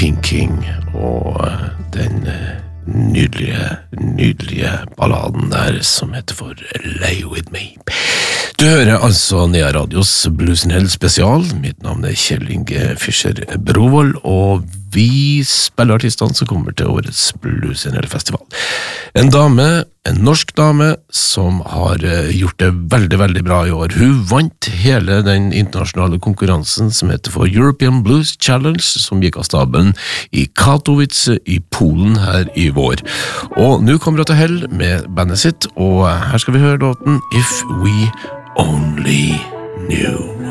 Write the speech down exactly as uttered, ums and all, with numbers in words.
King King og den nydelige, nydelige balladen der som heter for Lay With Me. Du hører altså Nea Radios Blues and Hell spesial. Mitt navn er Kjell Inge Fischer Brovold, og vi spiller artistene som kommer til årets Blues and Hell festival. En dame, en norsk dame, som har gjort det veldig, veldig bra i år. Hun vant hele den internasjonale konkurransen som heter for European Blues Challenge, som gikk av staben i Katowice i Polen her i vår. Og nå kommer hun til hell med bandet sitt, og her skal vi høre låten If We Only Knew.